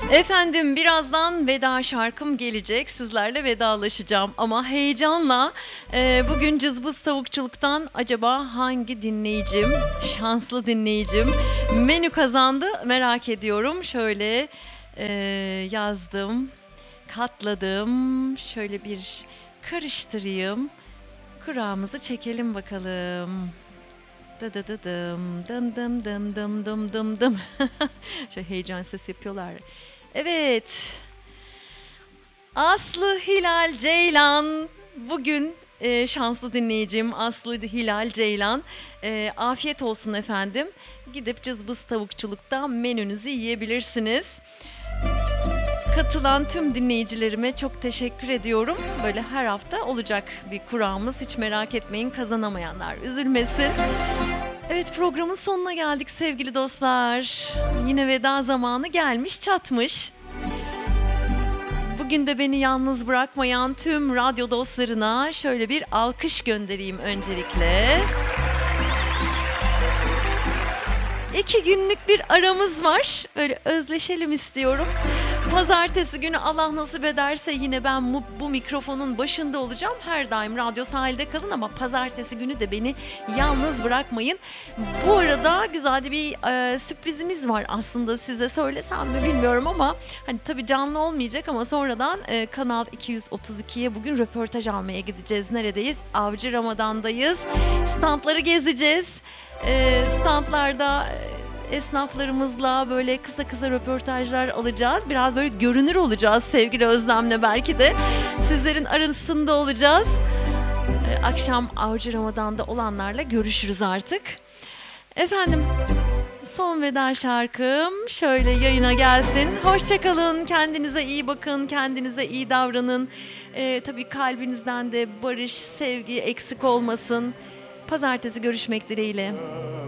Efendim birazdan veda şarkım gelecek. Sizlerle vedalaşacağım ama heyecanla bugün Cızbız Tavukçuluk'tan acaba hangi dinleyicim, şanslı dinleyicim menü kazandı merak ediyorum. Şöyle yazdım, katladım. Şöyle bir karıştırayım. Kuramızı çekelim bakalım. Dı dı dı dım dım dım dım dım dım dım dım. Şöyle heyecan ses yapıyorlar. Evet. Aslı Hilal Ceylan. Bugün şanslı dinleyicim Aslı Hilal Ceylan. Afiyet olsun efendim. Gidip Cızbız Tavukçuluk'ta menünüzü yiyebilirsiniz. Katılan tüm dinleyicilerime çok teşekkür ediyorum. Böyle her hafta olacak bir kuramız. Hiç merak etmeyin, kazanamayanlar üzülmesin. Evet, programın sonuna geldik sevgili dostlar. Yine veda zamanı gelmiş çatmış. Bugün de beni yalnız bırakmayan tüm radyo dostlarına şöyle bir alkış göndereyim öncelikle. 2 günlük bir aramız var. Öyle özleşelim istiyorum. Pazartesi günü Allah nasip ederse yine ben bu mikrofonun başında olacağım. Her daim Radyo Sahil'de kalın ama pazartesi günü de beni yalnız bırakmayın. Bu arada güzel de bir sürprizimiz var aslında, size söylesem mi bilmiyorum ama hani tabii canlı olmayacak ama sonradan Kanal 232'ye bugün röportaj almaya gideceğiz. Neredeyiz? Avcı Ramadan'dayız. Standları gezeceğiz. Standlarda esnaflarımızla böyle kısa kısa röportajlar alacağız. Biraz böyle görünür olacağız sevgili Özlem'le, belki de sizlerin arasında olacağız. Akşam Avcı Ramadan'da olanlarla görüşürüz artık. Efendim son veda şarkım şöyle yayına gelsin. Hoşçakalın, kendinize iyi bakın, kendinize iyi davranın. Tabii kalbinizden de barış, sevgi eksik olmasın. Pazartesi görüşmek dileğiyle.